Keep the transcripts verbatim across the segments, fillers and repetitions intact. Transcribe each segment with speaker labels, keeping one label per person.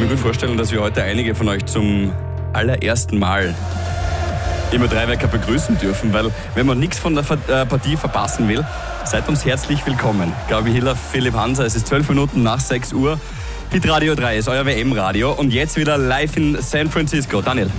Speaker 1: mir gut vorstellen, dass wir heute einige von euch zum allerersten Mal im Ö drei Wecker begrüßen dürfen, weil wenn man nichts von der Partie verpassen will, seid uns herzlich willkommen. Gabi Hiller, Philipp Hanser, es ist zwölf Minuten nach sechs Uhr. Hitradio drei ist euer W M-Radio und jetzt wieder live in San Francisco. Daniel.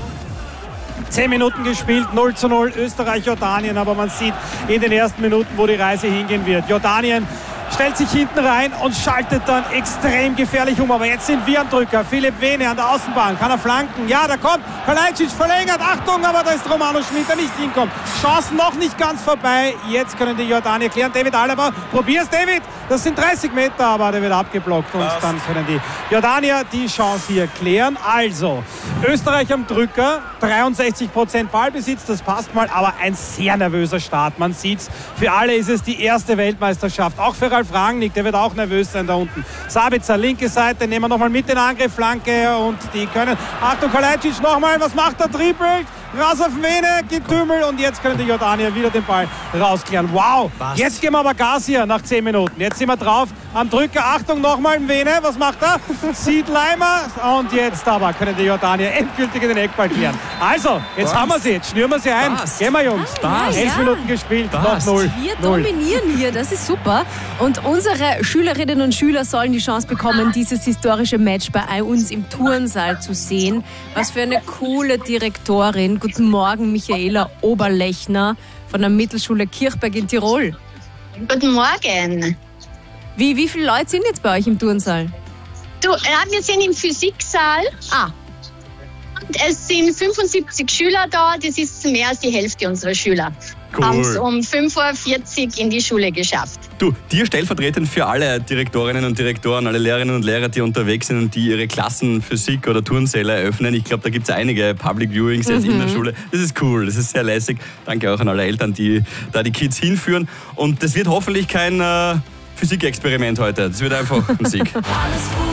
Speaker 2: Zehn Minuten gespielt, null zu null, Österreich-Jordanien, aber man sieht in den ersten Minuten, wo die Reise hingehen wird. Jordanien stellt sich hinten rein und schaltet dann extrem gefährlich um. Aber jetzt sind wir am Drücker. Philipp Vene an der Außenbahn. Kann er flanken? Ja, da kommt Kalajdzic, verlängert. Achtung, aber da ist Romano Schmid, der nicht hinkommt. Chancen noch nicht ganz vorbei. Jetzt können die Jordanier klären. David Alaba, probier's, David. Das sind dreißig Meter, aber der wird abgeblockt. Und
Speaker 1: Was?
Speaker 2: dann können die Jordanier die Chance hier klären. Also, Österreich am Drücker. dreiundsechzig Prozent Ballbesitz, das passt mal. Aber ein sehr nervöser Start. Man sieht's. Für alle ist es die erste Weltmeisterschaft. Auch für Ralf Rangnick, der wird auch nervös sein da unten. Sabitzer, linke Seite, nehmen wir nochmal mit den Angriff, Flanke und die können. Achtung, Kalajdzic nochmal, was macht er? Trippelt, raus auf Vene, Getümmel und jetzt können die Jordanier wieder den Ball rausklären. Wow,
Speaker 1: was?
Speaker 2: Jetzt geben wir aber Gas hier nach zehn Minuten. Jetzt sind wir drauf am Drücker. Achtung, nochmal Vene, was macht er? Sieht Leimer und jetzt aber können die Jordanier endgültig in den Eckball klären. Also, jetzt
Speaker 1: Was?
Speaker 2: haben wir sie, jetzt schnüren wir sie ein.
Speaker 1: Was?
Speaker 2: Gehen wir, Jungs.
Speaker 1: Was?
Speaker 2: Elf
Speaker 3: Ja.
Speaker 2: Minuten gespielt,
Speaker 1: Was?
Speaker 2: noch null.
Speaker 3: Wir
Speaker 2: null.
Speaker 3: dominieren hier, das ist super. Und unsere Schülerinnen und Schüler sollen die Chance bekommen, dieses historische Match bei uns im Turnsaal zu sehen. Was für eine coole Direktorin. Guten Morgen, Michaela Oberlechner von der Mittelschule Kirchberg in Tirol.
Speaker 4: Guten Morgen.
Speaker 3: Wie, wie viele Leute sind jetzt bei euch im Turnsaal?
Speaker 4: Du, ja, wir sind im Physiksaal.
Speaker 3: Ah,
Speaker 4: Und es sind fünfundsiebzig Schüler da. Das ist mehr als die Hälfte unserer Schüler.
Speaker 1: Cool.
Speaker 4: Haben es um fünf Uhr vierzig in die Schule geschafft.
Speaker 1: Du, dir stellvertretend für alle Direktorinnen und Direktoren, alle Lehrerinnen und Lehrer, die unterwegs sind und die ihre Klassen Physik- oder Turnsäle eröffnen. Ich glaube, da gibt es einige Public Viewings jetzt in der Schule. Das ist cool, das ist sehr lässig. Danke auch an alle Eltern, die da die Kids hinführen. Und das wird hoffentlich kein äh, Physikexperiment heute. Das wird einfach ein Sieg.